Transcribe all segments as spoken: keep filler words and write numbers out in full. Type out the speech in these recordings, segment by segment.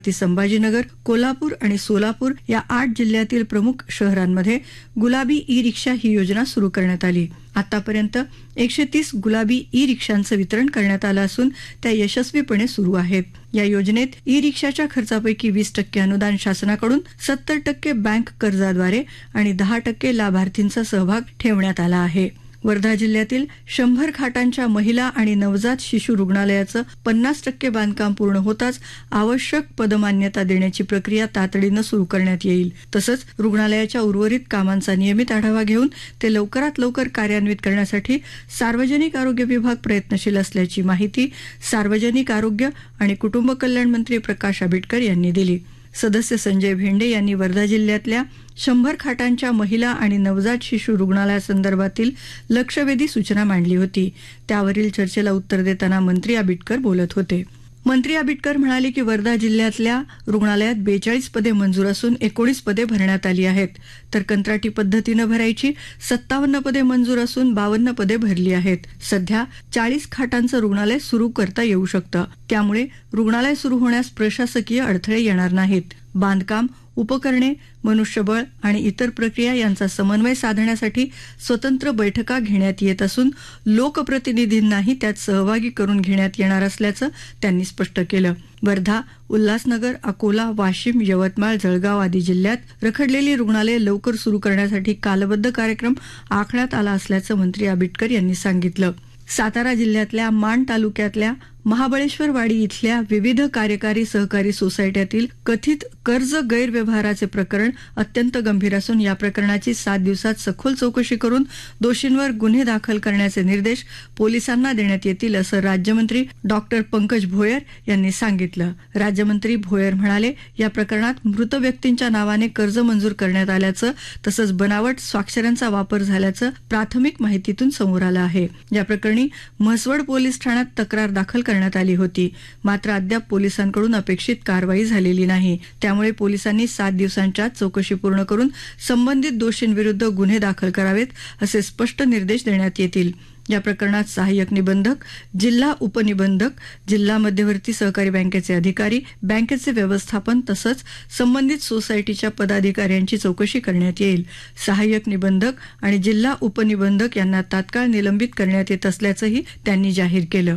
संभाजीनगर, कोल्हापूर आणि सोलापूर या आठ जिल्ह्यातील प्रमुख शहरांमध्ये गुलाबी ई रिक्षा ही योजना सुरू करण्यात आली. आतापर्यंत एकशे तीस गुलाबी ई रिक्षांचं वितरण करण्यात आलं असून त्या यशस्वीपणे सुरू आहेत. या योजनेत ई रिक्षाच्या खर्चापैकी वीस टक्के अनुदान शासनाकडून, सत्तर टक्के बँक कर्जाद्वारे आणि दहा टक्के लाभार्थींचा सहभाग ठेवण्यात आला आहे. वर्धा जिल्ह्यातील शंभर खाटांच्या महिला आणि नवजात शिशु रुग्णालयाचं पन्नास टक्के बांधकाम पूर्ण होताच आवश्यक पदमान्यता देण्याची प्रक्रिया तातडीनं सुरू करण्यात येईल. तसंच रुग्णालयाच्या उर्वरित कामांचा नियमित आढावा घेऊन ते लवकरात लवकर कार्यान्वित करण्यासाठी सार्वजनिक आरोग्य विभाग प्रयत्नशील असल्याची माहिती सार्वजनिक आरोग्य आणि कुटुंब कल्याण मंत्री प्रकाश आंबेडकर यांनी दिली. सदस्य संजय भेंडे यांनी वर्धा जिल्ह्यातल्या शंभर खाटांच्या महिला आणि नवजात शिशु रुग्णालयासंदर्भातील लक्षवेधी सूचना मांडली होती. त्यावरील चर्चेला उत्तर देताना मंत्री आंबेडकर बोलत होते. मंत्री आंबेडकर म्हणाले की वर्धा जिल्ह्यातल्या रुग्णालयात बेचाळीस पदे मंजूर असून एकोणीस पदे भरण्यात आली आहेत, तर कंत्राटी पद्धतीनं भरायची सत्तावन्न पदे मंजूर असून बावन्न पदे भरली आहेत. सध्या चाळीस खाटांचं रुग्णालय सुरू करता येऊ शकतं, त्यामुळे रुग्णालय सुरू होण्यास प्रशासकीय अडथळे येणार नाहीत. बांधकाम, उपकरणे, मनुष्यबळ आणि इतर प्रक्रिया यांचा समन्वय साधण्यासाठी स्वतंत्र बैठका घेण्यात येत असून लोकप्रतिनिधींनाही त्यात सहभागी करून घेण्यात येणार असल्याचं त्यांनी स्पष्ट केलं. वर्धा, उल्हासनगर, अकोला, वाशिम, यवतमाळ, जळगाव आदी जिल्ह्यात रखडलेली रुग्णालये लवकर सुरू करण्यासाठी कालबद्ध कार्यक्रम आखण्यात आला असल्याचं मंत्री आंबेडकर यांनी सांगितलं. सातारा जिल्ह्यातल्या माण तालुक्यातल्या महाबळेश्वरवाडी इथल्या विविध कार्यकारी सहकारी सोसायट्यातील कथित कर्ज गैरव्यवहाराचे प्रकरण अत्यंत गंभीर असून या प्रकरणाची सात दिवसात सखोल चौकशी करून दोषींवर गुन्हे दाखल करण्याचे निर्देश पोलिसांना देण्यात येतील असं राज्यमंत्री डॉक्टर पंकज भोयर यांनी सांगितलं. राज्यमंत्री भोयर म्हणाले, या प्रकरणात मृत व्यक्तींच्या नावाने कर्ज मंजूर करण्यात आल्याचं तसंच बनावट स्वाक्षऱ्यांचा वापर झाल्याचं प्राथमिक माहितीतून समोर आलं आहे. या प्रकरणी म्हसवड पोलीस ठाण्यात तक्रार दाखल करण्यात आली होती, मात्र अद्याप पोलिसांकडून अपेक्षित कारवाई झालेली नाही. त्यामुळे पोलिसांनी सात दिवसांच्या चौकशी पूर्ण करून संबंधित दोषींविरुद्ध गुन्हे दाखल करावेत असे स्पष्ट निर्देश देण्यात येतील. या प्रकरणात सहाय्यक निबंधक, जिल्हा उपनिबंधक, जिल्हा मध्यवर्ती सहकारी बँकेचे अधिकारी, बँकेचे व्यवस्थापन तसंच संबंधित सोसायटीच्या पदाधिकाऱ्यांची चौकशी करण्यात येईल. सहाय्यक निबंधक आणि जिल्हा उपनिबंधक यांना तात्काळ निलंबित करण्यात येत असल्याचंही त्यांनी जाहीर केलं.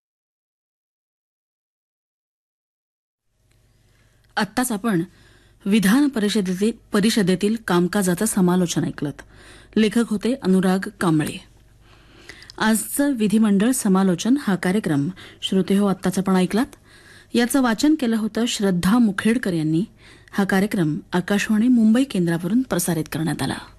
आत्ताच आपण विधान परिषदेतील परिषदेतील कामकाजाचं समालोचन ऐकलं. लेखक होते अनुराग कांबळे. आजचं विधिमंडळ समालोचन हा कार्यक्रम श्रोते हो आत्ताच आपण ऐकलात. याचं वाचन केलं होतं श्रद्धा मुखेडकर यांनी. हा कार्यक्रम आकाशवाणी मुंबई केंद्रावरून प्रसारित करण्यात आला.